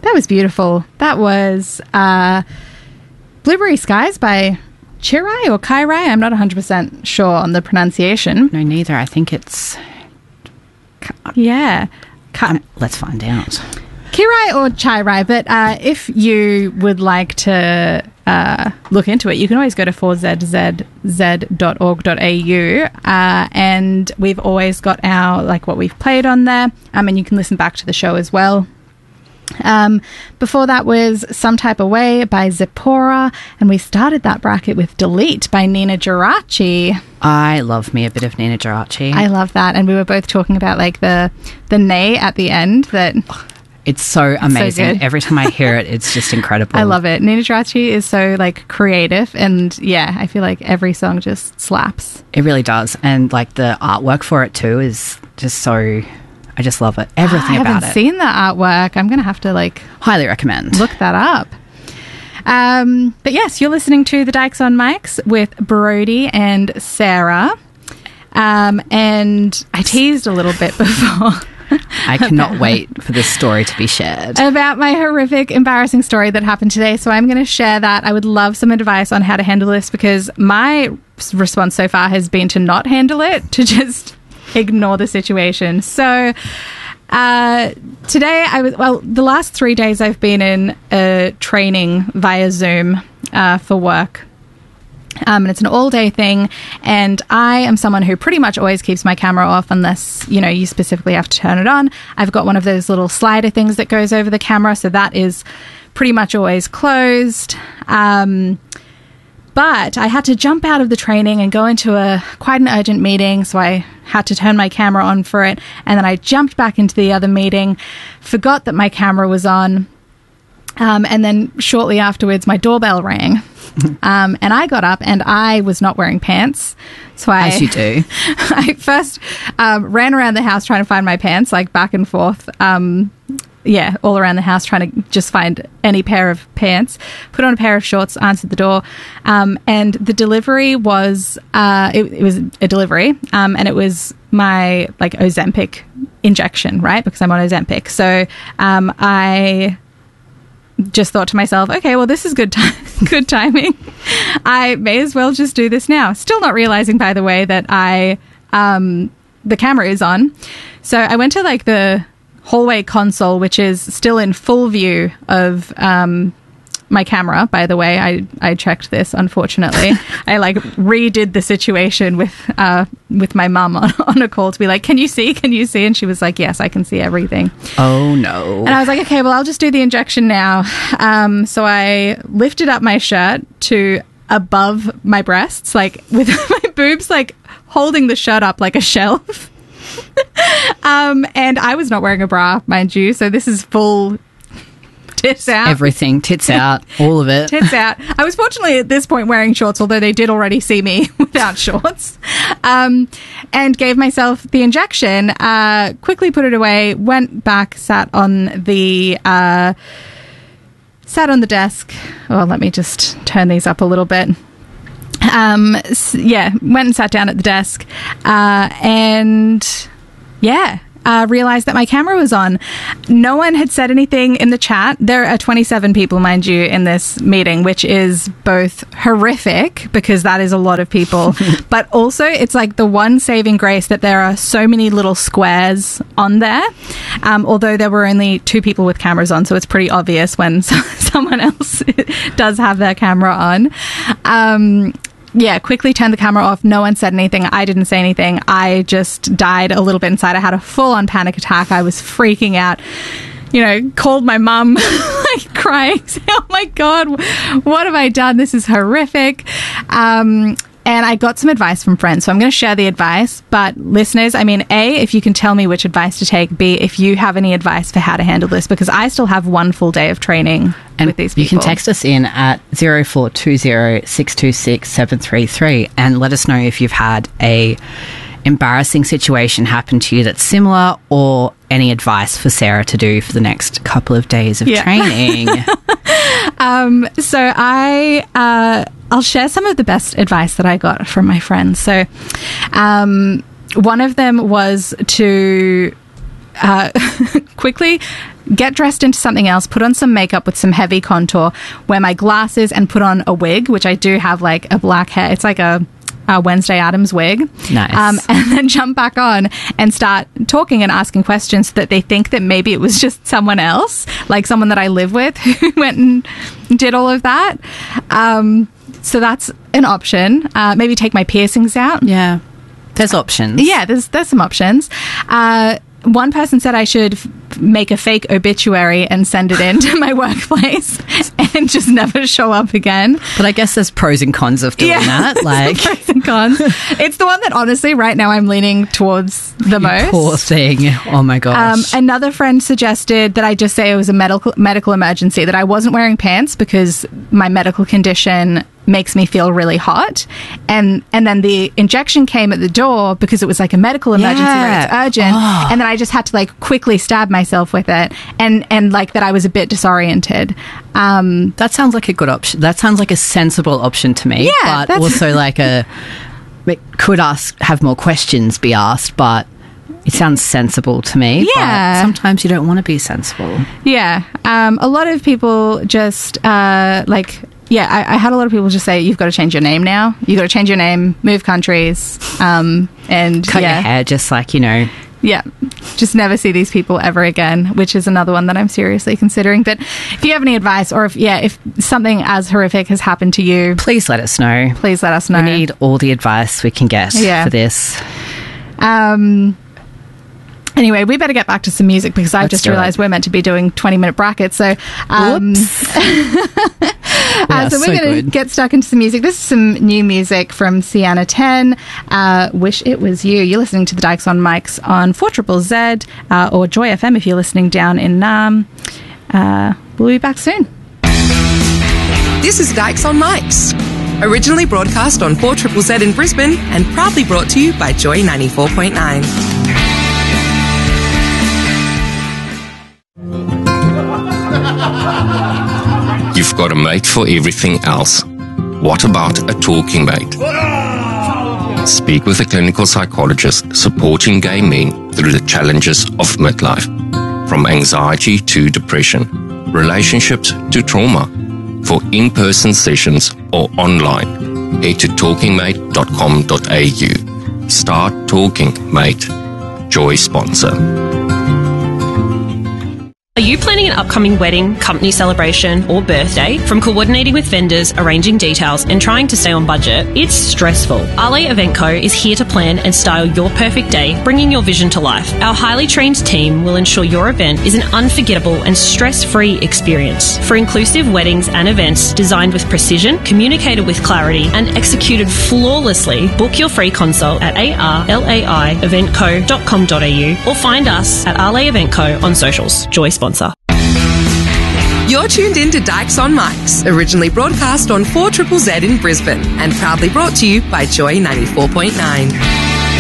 That was beautiful. That was Blueberry Skies by Chirai or Kairai. I'm not 100% sure on the pronunciation. No, neither. I think it's... Yeah. Let's find out. Kirai or Chirai, but if you would like to look into it, you can always go to 4zzz.org.au and we've always got our, like, what we've played on there, and you can listen back to the show as well. Before that was Some Type of Way by Zipporah, and we started that bracket with Delete by Nina Geraci. I love me a bit of Nina Geraci. I love that, and we were both talking about like the nay at the end. That it's so amazing. So every time I hear it, it's just incredible. I love it. Nina Geraci is so like creative, and yeah, I feel like every song just slaps. It really does, and like the artwork for it too is just so... I just love it. Everything about it. I haven't seen the artwork. I'm going to have to highly recommend. Look that up. But yes, you're listening to The Dykes on Mics with Brody and Sarah. And I teased a little bit before. I cannot wait for this story to be shared. About my horrific, embarrassing story that happened today. So I'm going to share that. I would love some advice on how to handle this, because my response so far has been to not handle it, to just... ignore the situation. So today the last 3 days I've been in a training via Zoom for work. And it's an all-day thing, and I am someone who pretty much always keeps my camera off unless, you specifically have to turn it on. I've got one of those little slider things that goes over the camera, so that is pretty much always closed. But I had to jump out of the training and go into quite an urgent meeting, so I had to turn my camera on for it. And then I jumped back into the other meeting, forgot that my camera was on, and then shortly afterwards my doorbell rang. And I got up and I was not wearing pants. So as you do. I first ran around the house trying to find my pants, like back and forth. All around the house trying to just find any pair of pants, put on a pair of shorts, answered the door, and the delivery was it was a delivery, and it was my Ozempic injection, right? Because I'm on Ozempic. So I just thought to myself, okay, well, this is good timing. I may as well just do this now. Still not realizing, by the way, that the camera is on. So I went to the hallway console, which is still in full view of my camera, by the way. I checked this, unfortunately. I redid the situation with my mum on a call to be like, can you see? And she was like, yes, I can see everything. Oh no. And I was like, okay, well, I'll just do the injection now. So I lifted up my shirt to above my breasts, with my boobs holding the shirt up like a shelf. And I was not wearing a bra, mind you, so this is full tits out. Everything, tits out, all of it. Tits out. I was fortunately at this point wearing shorts, although they did already see me without shorts, and gave myself the injection, quickly put it away, went back, sat on the desk. Oh, let me just turn these up a little bit. Went and sat down at the desk, realized that my camera was on. No one had said anything in the chat. There are 27 people, mind you, in this meeting, which is both horrific because that is a lot of people, but also it's the one saving grace that there are so many little squares on there, although there were only 2 people with cameras on, so it's pretty obvious when someone else does have their camera on. Quickly turned the camera off. No one said anything. I didn't say anything. I just died a little bit inside. I had a full-on panic attack. I was freaking out. Called my mum, crying, saying, oh my God, what have I done? This is horrific. And I got some advice from friends, so I'm going to share the advice. But listeners, A, if you can tell me which advice to take. B, if you have any advice for how to handle this, because I still have one full day of training with these people. You can text us in at 0420 626 733 and let us know if you've had a embarrassing situation happen to you that's similar, or any advice for Sarah to do for the next couple of days of training. So I'll share some of the best advice that I got from my friends. So one of them was to quickly get dressed into something else, put on some makeup with some heavy contour, wear my glasses, and put on a wig, which I do have, like a black hair. It's like a Wednesday Addams wig. Nice. And then jump back on and start talking and asking questions so that they think that maybe it was just someone else, like someone that I live with who went and did all of that. So that's an option. Maybe take my piercings out. Yeah. There's options. Yeah, there's some options. One person said I should make a fake obituary and send it in to my workplace and just never show up again. But I guess there's pros and cons of doing that. Like pros and cons. It's the one that honestly right now I'm leaning towards the most. Poor thing. Oh my gosh. Another friend suggested that I just say it was a medical emergency, that I wasn't wearing pants because my medical condition makes me feel really hot, and then the injection came at the door because it was like a medical emergency where it's urgent, and then I just had to like quickly stab myself with it, and like that I was a bit disoriented. That sounds like a good option. That sounds like a sensible option to me. Yeah, but also like could have more questions be asked, but it sounds sensible to me. Yeah. But sometimes you don't want to be sensible. Yeah. A lot of people just I had a lot of people just say, you've got to change your name now. You've got to change your name, move countries, and cut your hair, just like, Yeah, just never see these people ever again, which is another one that I'm seriously considering. But if you have any advice, or if something as horrific has happened to you, please let us know. Please let us know. We need all the advice we can get for this. Anyway, we better get back to some music because I've just realised we're meant to be doing 20-minute brackets. So, so we're going to get stuck into some music. This is some new music from Sienna 10. Wish It Was You. You're listening to the Dykes on Mics on 4ZZZ or Joy FM if you're listening down in Naarm. We'll be back soon. This is Dykes on Mics. Originally broadcast on 4ZZZ in Brisbane and proudly brought to you by Joy 94.9. You've got a mate for everything else. What about a talking mate? Speak with a clinical psychologist supporting gay men through the challenges of midlife. From anxiety to depression, relationships to trauma. For in-person sessions or online, head to talkingmate.com.au. Start Talking Mate. Joy sponsor. Are you planning an upcoming wedding, company celebration, or birthday? From coordinating with vendors, arranging details, and trying to stay on budget, it's stressful. Ale Event Co. is here to plan and style your perfect day, bringing your vision to life. Our highly trained team will ensure your event is an unforgettable and stress-free experience. For inclusive weddings and events designed with precision, communicated with clarity, and executed flawlessly, book your free consult at arlaieventco.com.au or find us at Ale Event Co. on socials. Joy sponsor. You're tuned in to Dykes on Mics, originally broadcast on 4ZZZ in Brisbane and proudly brought to you by Joy 94.9.